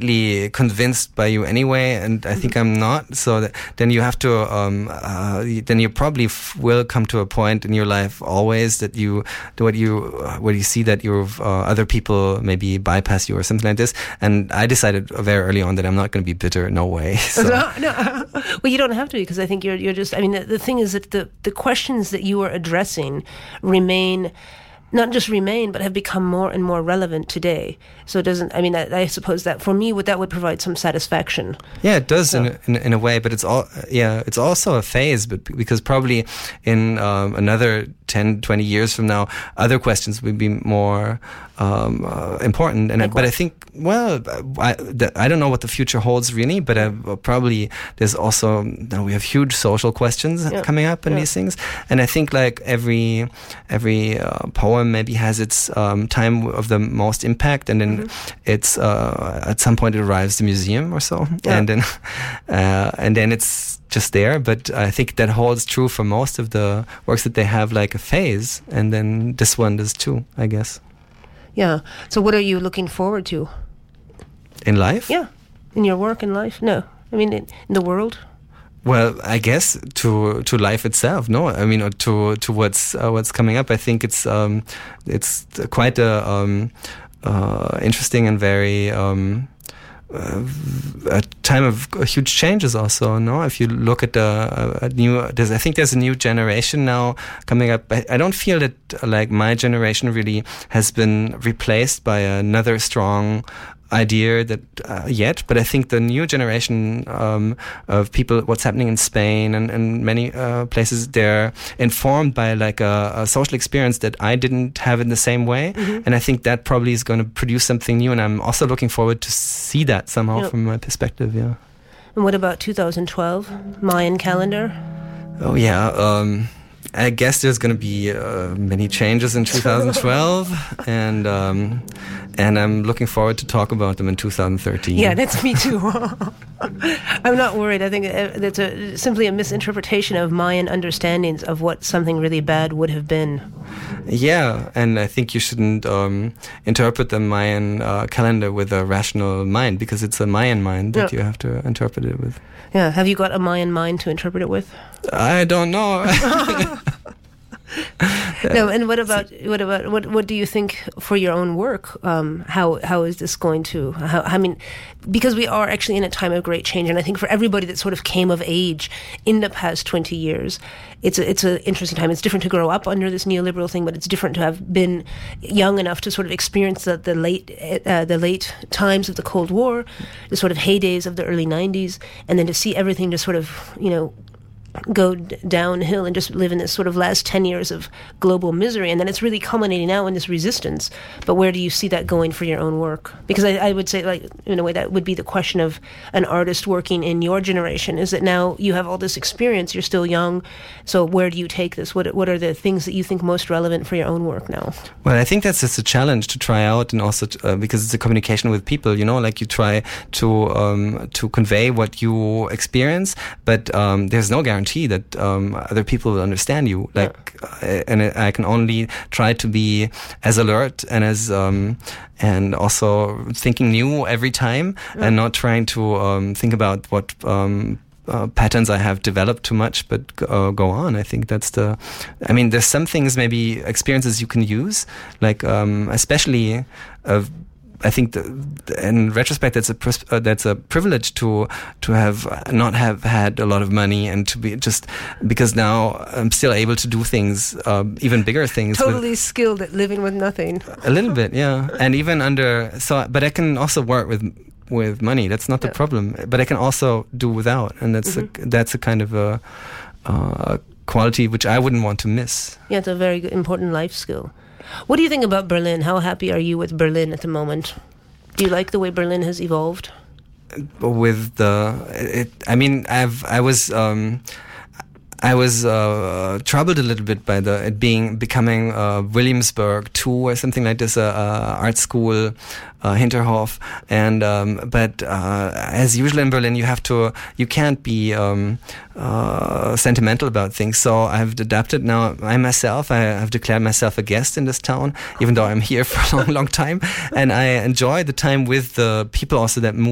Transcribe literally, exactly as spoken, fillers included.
completely convinced by you anyway, and I think I'm not. So that, then you have to, um, uh, then you probably f- will come to a point in your life always that you, what you, uh, where you see that you've uh, other people maybe bypass you or something like this. And I decided very early on that I'm not going to be bitter. No way. So. No, no. Well, you don't have to, because I think you're you're just. I mean, the, the thing is that the the questions that you are addressing remain. Not just remain, but have become more and more relevant today. So it doesn't, I mean, I, I suppose that for me, would that would provide some satisfaction. Yeah, it does so. in, a, in in a way, but it's all yeah, it's also a phase. But because probably in um, another ten, twenty years from now, other questions will be more um, uh, important. And like I, but what? I think, well, I the, I don't know what the future holds really, but I, probably there's also now we have huge social questions yeah. coming up in yeah. these things, and I think like every every uh, poem maybe has its um, time of the most impact, and then mm-hmm. it's uh, at some point it arrives the museum or so, yeah. and then uh, and then it's just there. But I think that holds true for most of the works, that they have like a phase, and then this one does too, I guess. Yeah. So what are you looking forward to in life? Yeah, in your work in life. No, I mean in, in the world. Well, I guess to to life itself. No, I mean to to what's uh, what's coming up. I think it's um, it's quite a um, uh, interesting and very um, uh, a time of huge changes. Also, no, if you look at the uh, a new, there's I think there's a new generation now coming up. I, I don't feel that uh, like my generation really has been replaced by another strong idea that uh, yet, but I think the new generation um, of people, what's happening in Spain and, and many uh, places, they're informed by like a, a social experience that I didn't have in the same way, mm-hmm. and I think that probably is going to produce something new, and I'm also looking forward to see that somehow yep. from my perspective. Yeah. And what about two thousand twelve Mayan calendar? Oh yeah. Um, I guess there's going to be uh, many changes in two thousand twelve, and um, and I'm looking forward to talk about them in two thousand thirteen. Yeah, that's me too. I'm not worried. I think that's a, simply a misinterpretation of Mayan understandings of what something really bad would have been. Yeah, and I think you shouldn't um, interpret the Mayan uh, calendar with a rational mind, because it's a Mayan mind that yeah. you have to interpret it with. Yeah, have you got a Mayan mind to interpret it with? I don't know. No, and what about what about what what do you think for your own work? Um, how how is this going to? How, I mean, because we are actually in a time of great change, and I think for everybody that sort of came of age in the past twenty years, it's a, it's an interesting time. It's different to grow up under this neoliberal thing, but it's different to have been young enough to sort of experience the, the late uh, the late times of the Cold War, the sort of heydays of the early nineties, and then to see everything just sort of, you know, go d- downhill and just live in this sort of last ten years of global misery, and then it's really culminating now in this resistance. But where do you see that going for your own work? Because I, I would say, like, in a way, that would be the question of an artist working in your generation, is that now you have all this experience, you're still young, so where do you take this? What what are the things that you think most relevant for your own work now? Well, I think that's just a challenge to try out, and also to, uh, because it's a communication with people, you know, like you try to um, to convey what you experience, but um, there's no guarantee that um, other people will understand you. Like, yeah. uh, and I can only try to be as alert and as um, and also thinking new every time, yeah. and not trying to um, think about what um, uh, patterns I have developed too much, but uh, go on. I think that's the. I mean, there's some things, maybe experiences you can use, like um, especially. Uh, I think the, in retrospect, that's a uh, that's a privilege to to have not have had a lot of money, and to be just because now I'm still able to do things, uh, even bigger things. Totally with, skilled at living with nothing. A little bit, yeah, and even under so, but I can also work with with money. That's not the yeah. problem. But I can also do without, and that's mm-hmm. a, that's a kind of a, uh, quality which I wouldn't want to miss. Yeah, it's a very good, important life skill. What do you think about Berlin? How happy are you with Berlin at the moment? Do you like the way Berlin has evolved? With the, it, I mean, I've, I was, um, I was uh, troubled a little bit by the it being becoming uh, Williamsburg two or something like this, a uh, uh, art school, uh, Hinterhof, and um, but uh, as usual in Berlin, you have to you can't be um, uh, sentimental about things. So I've adapted now. I myself, I have declared myself a guest in this town, even though I'm here for a long, long time, and I enjoy the time with the people also that move